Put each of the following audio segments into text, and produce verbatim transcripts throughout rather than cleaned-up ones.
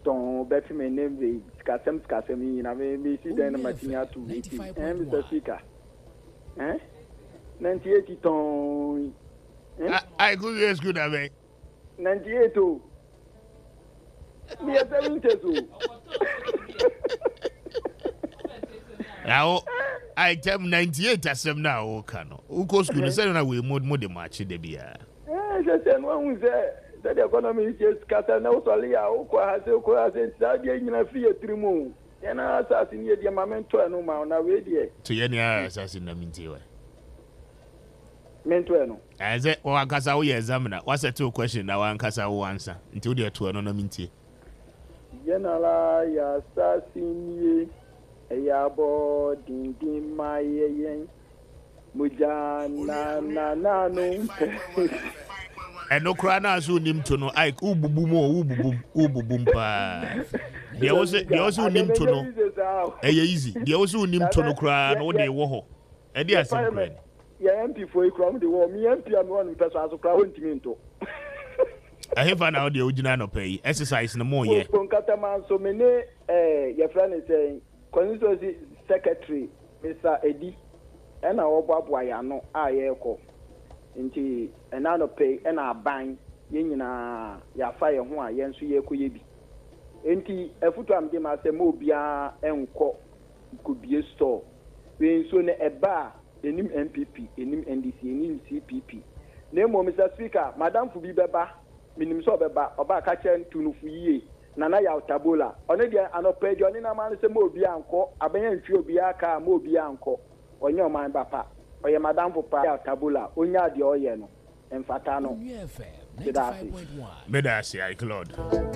ton bet me name the Scasem Scasemi, and I may see then Martina to and Mister Speaker. Eh? ninety-eight ton. I good, yes, good, I mean. ninety-eight. We are seventy. Now, I tell ninety-eight as them now, oh, cano. Who goes to the center with more more the match, the beer? Yes, and one who said that the economy is just Catano Solia, Oka has Oka has said, in a fear three moon. And I assassinate the mamento and no man, I read to any assassin, I mean, to Mentuano. As it or Casa, we examiner. What's a two question now? One Casa will answer until they are two anonymity. General, ya assassin. Eyabo din din ma yen muja na na na no eno kra na so nim to no ai ububu mo ububu ububu pa de o se de o se nim to no eye easy de o se nim to no kra no de wo ho e de asem kra ya M P for ikram de wo mi M P am won person aso kra won timi nto I have an audio original no pay exercise no more ye pon kata man so me ne eh your friend is saying Constituency Secretary Mister Edi and our Babuayano Ayeko into another pay and our bang Yina ya fire one Yensu Yekoyebi. Enti a foot am de ma se mobia enko could be a store. We soon a bar enim M P P, enim N D C, enim C P P. Name Mister Speaker, Madame Fubi Beba, minim so beba, oba kachen tunu fuye. Nana ya tabula one dia anope jo ni na man se mo bia anko abenya ntwi obi aka mo bia anko onye o man bapa oye madam popa ya tabula onya de oye no emfata no medasi I Claude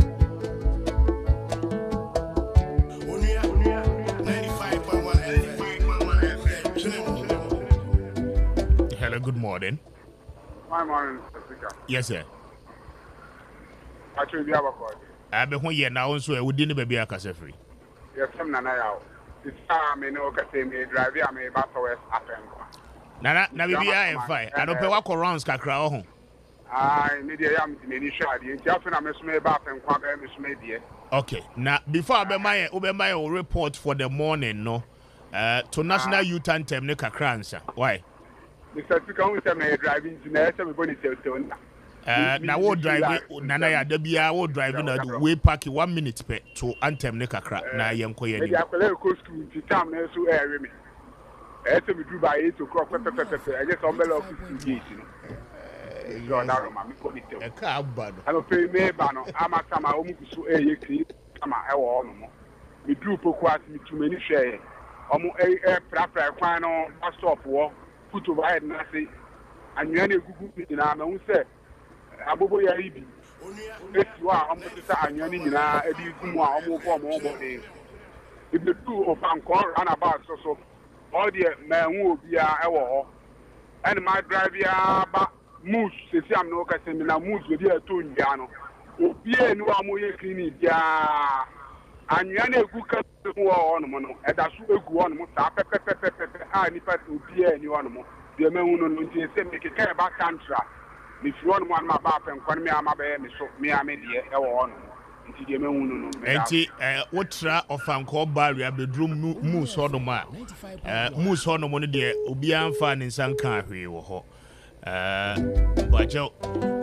Hello, good morning. My morning, Mister Speaker. Yes, sir. Actually, we have a call. I be when you now so we didn't be a case free. Yes, some nana yao. It's time me no kase me drive ya me back to West Africa. Nana na bi bia e fine. I don't pay what rounds kakra ho. Ah, me dey am me ni shade. Nti afi na me so me ba Africa be me so me die. Okay. Now before be my we my report for the morning no. Uh to national youth anthem ne kakra ansa. Why? Mister Speaker, we say me driving na say me go ni tell tell. Uh, now we drive nana ya da bia we drive na the way park one minute pe to anthem ne kakra na yenko ye ni. Me akwele ko school ti time na so ere me. E say me do by eight o'clock pepe pepe pepe. I just umbrella of fifty gate no. Eh so na ro ma me ko ni tell. E ka aba no. Ano pe me ba no ama sama o mu kuso e ye kri ama e wo no mo. Me do poku at me tu me ni hwe. Omo e e pra pra kwan no bus stop wo put over head na say anwa na egugu na ma hu say abobo ya ibi esi wa omo tisa anwa ni nyina e bi gumu a omo bo omo bo de ibi tu o fan ko ana ba so so all the ma hu obi a e wo ho and my drive ya ba moose sesi am no ka se mi na moose we dey to ndia no obi enu amo ye clinic ya anwa na egu ka wo ho no mo no e da so egu ho no mo sa pepe pepe pepe a ni pa obi enu ho no mo de ma hu no no nti se me ke ka ba kantra me fi one man ma ba pen kwan me ama be me so me ame de e wo no nti de me hu no no enti eh wotra ofanko barrier bedroom moose ho no ma eh moose ho no mo no de obi amfa ne nsan ka ahwe wo ho eh bajo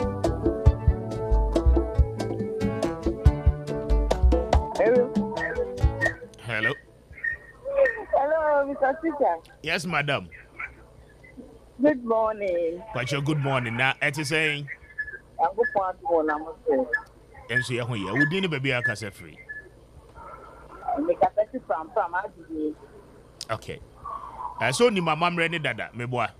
Hello. Hello. Hello, Mister Speaker. Yes, madam. Good morning. Bajo, good morning. Now, it is saying I'm going to go to and so yeah, we didn't baby a case free. from from Okay. Uh, so ni mama mreni dada meboa.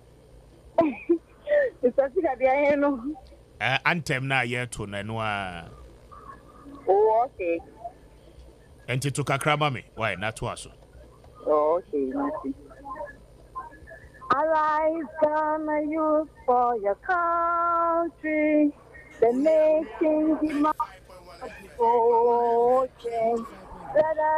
Mister Speaker, dia eno. Uh, anthem na ye to na no a. Oh, okay. Enti to kakra ma me. Why na to aso. Oh, okay, nothing. Arise, Ghana, youth for your country. The nation demands devotion.